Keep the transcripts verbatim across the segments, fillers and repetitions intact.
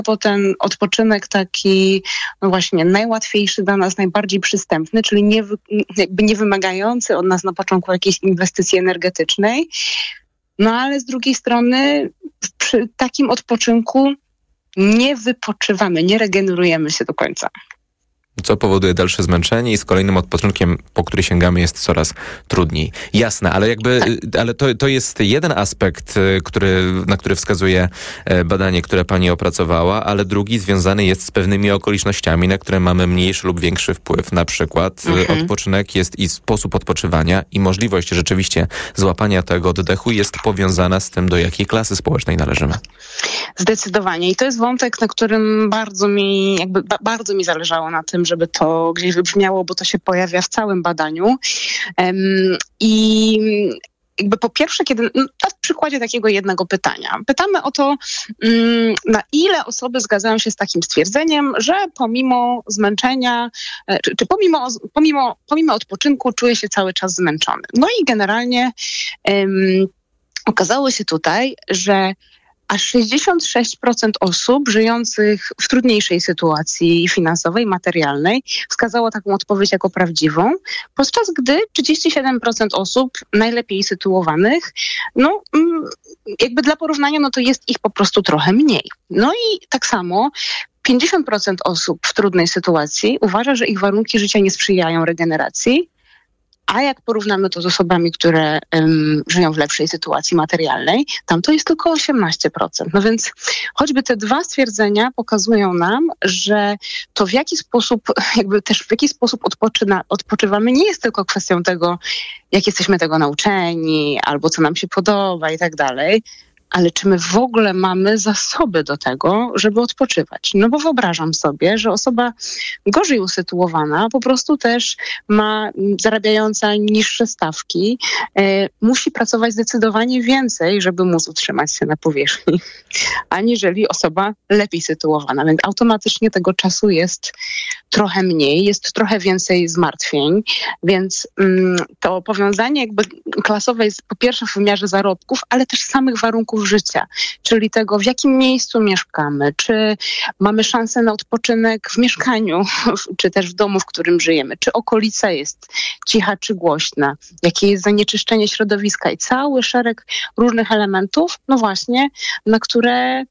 po ten odpoczynek taki, no właśnie, najłatwiejszy dla nas, najbardziej przystępny, czyli nie, jakby nie wymagający od nas na początku jakiejś inwestycji energetycznej. No ale z drugiej strony przy takim odpoczynku nie wypoczywamy, nie regenerujemy się do końca. Co powoduje dalsze zmęczenie i z kolejnym odpoczynkiem, po który sięgamy, jest coraz trudniej. Jasne, ale jakby, ale to, to jest jeden aspekt, który, na który wskazuje badanie, które pani opracowała, ale drugi związany jest z pewnymi okolicznościami, na które mamy mniejszy lub większy wpływ. Na przykład mhm. odpoczynek jest i sposób odpoczywania i możliwość rzeczywiście złapania tego oddechu jest powiązana z tym, do jakiej klasy społecznej należymy. Zdecydowanie. I to jest wątek, na którym bardzo mi, jakby ba- bardzo mi zależało na tym, żeby to gdzieś wybrzmiało, bo to się pojawia w całym badaniu. Um, I jakby po pierwsze, kiedy no, w przykładzie takiego jednego pytania. Pytamy o to, um, na ile osoby zgadzają się z takim stwierdzeniem, że pomimo zmęczenia, czy, czy pomimo, pomimo, pomimo odpoczynku czuje się cały czas zmęczony. No i generalnie um, okazało się tutaj, że aż sześćdziesiąt sześć procent osób żyjących w trudniejszej sytuacji finansowej, materialnej wskazało taką odpowiedź jako prawdziwą, podczas gdy trzydzieści siedem procent osób najlepiej sytuowanych, no jakby dla porównania, no to jest ich po prostu trochę mniej. No i tak samo pięćdziesiąt procent osób w trudnej sytuacji uważa, że ich warunki życia nie sprzyjają regeneracji, a jak porównamy to z osobami, które um, żyją w lepszej sytuacji materialnej, tam to jest tylko osiemnaście procent. No więc choćby te dwa stwierdzenia pokazują nam, że to w jaki sposób, jakby też w jaki sposób odpoczyna, odpoczywamy, nie jest tylko kwestią tego, jak jesteśmy tego nauczeni, albo co nam się podoba i tak dalej, ale czy my w ogóle mamy zasoby do tego, żeby odpoczywać? No bo wyobrażam sobie, że osoba gorzej usytuowana po prostu też ma, zarabiająca niższe stawki, e, musi pracować zdecydowanie więcej, żeby móc utrzymać się na powierzchni, aniżeli osoba lepiej sytuowana. Więc automatycznie tego czasu jest trochę mniej, jest trochę więcej zmartwień, więc mm, to powiązanie jakby klasowe jest po pierwsze w wymiarze zarobków, ale też samych warunków życia, czyli tego, w jakim miejscu mieszkamy, czy mamy szansę na odpoczynek w mieszkaniu, czy też w domu, w którym żyjemy, czy okolica jest cicha czy głośna, jakie jest zanieczyszczenie środowiska i cały szereg różnych elementów, no właśnie, na które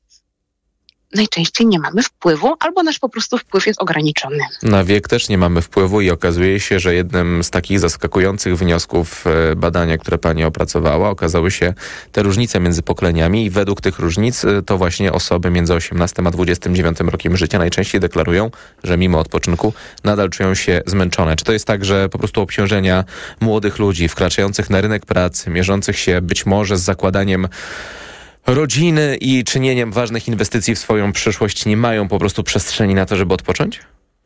najczęściej nie mamy wpływu, albo nasz po prostu wpływ jest ograniczony. Na wiek też nie mamy wpływu i okazuje się, że jednym z takich zaskakujących wniosków badania, które pani opracowała, okazały się te różnice między pokoleniami i według tych różnic to właśnie osoby między osiemnastym a dwudziestym dziewiątym rokiem życia najczęściej deklarują, że mimo odpoczynku nadal czują się zmęczone. Czy to jest tak, że po prostu obciążenia młodych ludzi wkraczających na rynek pracy, mierzących się być może z zakładaniem rodziny i czynieniem ważnych inwestycji w swoją przyszłość nie mają po prostu przestrzeni na to, żeby odpocząć?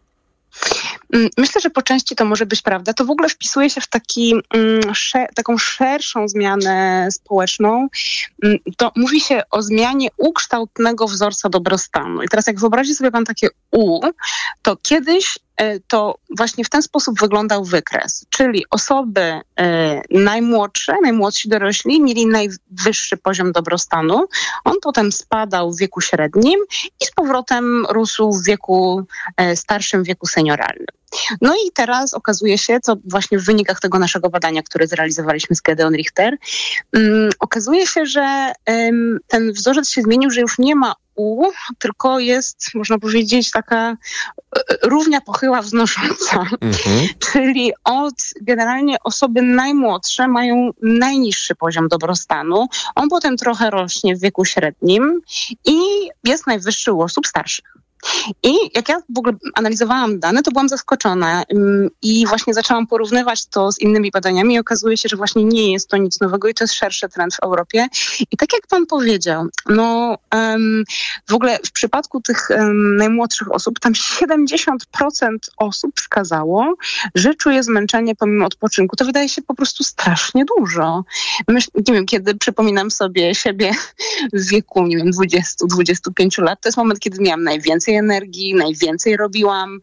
Myślę, że po części to może być prawda. To w ogóle wpisuje się w taki, sze, taką szerszą zmianę społeczną. To mówi się o zmianie ukształtnego wzorca dobrostanu. I teraz jak wyobrazi sobie pan takie U, to kiedyś to właśnie w ten sposób wyglądał wykres. Czyli osoby e, najmłodsze, najmłodsi dorośli mieli najwyższy poziom dobrostanu. On potem spadał w wieku średnim i z powrotem rósł w wieku e, starszym, w wieku senioralnym. No i teraz okazuje się, co właśnie w wynikach tego naszego badania, które zrealizowaliśmy z Gedeon Richter, um, okazuje się, że um, ten wzorzec się zmienił, że już nie ma U, tylko jest, można powiedzieć, taka równia pochyła wznosząca. Mhm. Czyli od generalnie osoby najmłodsze mają najniższy poziom dobrostanu. On potem trochę rośnie w wieku średnim i jest najwyższy u osób starszych. I jak ja w ogóle analizowałam dane, to byłam zaskoczona i właśnie zaczęłam porównywać to z innymi badaniami i okazuje się, że właśnie nie jest to nic nowego i to jest szerszy trend w Europie. I tak jak pan powiedział, no um, w ogóle w przypadku tych um, najmłodszych osób, tam siedemdziesiąt procent osób wskazało, że czuje zmęczenie pomimo odpoczynku. To wydaje się po prostu strasznie dużo. Myśl, nie wiem, kiedy przypominam sobie siebie w wieku, nie wiem, dwudziestu do dwudziestu pięciu lat, to jest moment, kiedy miałam najwięcej energii, najwięcej robiłam.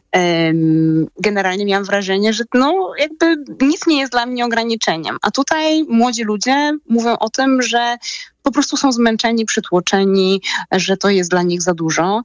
Generalnie miałam wrażenie, że no jakby nic nie jest dla mnie ograniczeniem. A tutaj młodzi ludzie mówią o tym, że po prostu są zmęczeni, przytłoczeni, że to jest dla nich za dużo.